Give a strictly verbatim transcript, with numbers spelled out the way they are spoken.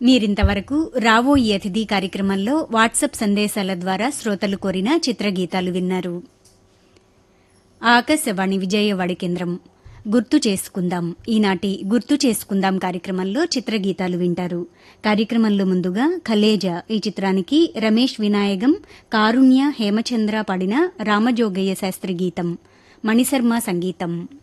మీరింతవరకు రావోయి అతిథి కార్యక్రమంలో వాట్సాప్ సందేశాల ద్వారా శ్రోతలు కోరిన చిత్రగీతాలు విన్నారు. ఆకాశవాణి విజయవాడ కేంద్రం. గుర్తు చేసుకుందాం ఈనాటి గుర్తు చేసుకుందాం కార్యక్రమంలో చిత్రగీతాలు వింటారు. కార్యక్రమంలో ముందుగా ఖలేజా ఈ చిత్రానికి రమేష్ వినాయగం, కారుణ్య, హేమచంద్ర పాడిన రామజోగయ్య శాస్త్రి గీతం, మణిశర్మ సంగీతం.